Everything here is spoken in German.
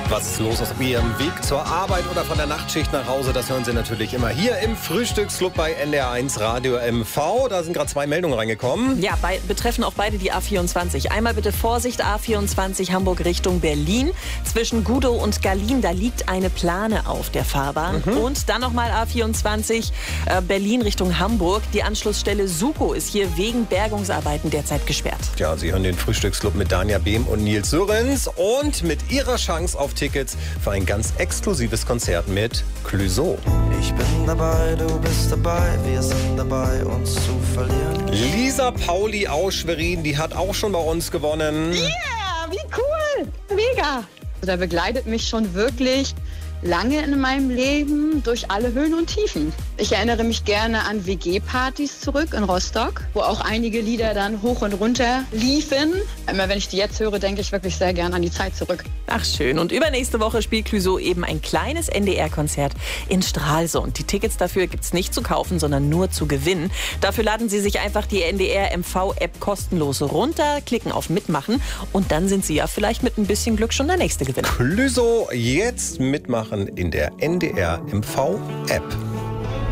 Was ist los auf Ihrem Weg zur Arbeit oder von der Nachtschicht nach Hause? Das hören Sie natürlich immer hier im Frühstücksclub bei NDR1 Radio MV. Da sind gerade 2 Meldungen reingekommen. Ja, betreffen auch beide die A24. Einmal bitte Vorsicht, A24 Hamburg Richtung Berlin. Zwischen Gudow und Gallien, da liegt eine Plane auf der Fahrbahn. Und dann nochmal A24 Berlin Richtung Hamburg. Die Anschlussstelle Suko ist hier wegen Bergungsarbeiten derzeit gesperrt. Ja, Sie hören den Frühstücksclub mit Danja Behm und Nils Sörens. Und mit Ihrer Chance auf Tickets für ein ganz exklusives Konzert mit Clouseau. Ich bin dabei, du bist dabei, wir sind dabei, uns zu verlieren. Lisa Pauli aus Schwerin, die hat auch schon bei uns gewonnen. Yeah, wie cool, mega. Der begleitet mich schon wirklich lange in meinem Leben durch alle Höhen und Tiefen. Ich erinnere mich gerne an WG-Partys zurück in Rostock, wo auch einige Lieder dann hoch und runter liefen. Immer wenn ich die jetzt höre, denke ich wirklich sehr gern an die Zeit zurück. Ach schön. Und übernächste Woche spielt Clouseau eben ein kleines NDR-Konzert in Stralsund. Die Tickets dafür gibt's nicht zu kaufen, sondern nur zu gewinnen. Dafür laden Sie sich einfach die NDR MV-App kostenlos runter, klicken auf Mitmachen und dann sind Sie ja vielleicht mit ein bisschen Glück schon der nächste Gewinner. Clouseau jetzt mitmachen in der NDR MV-App.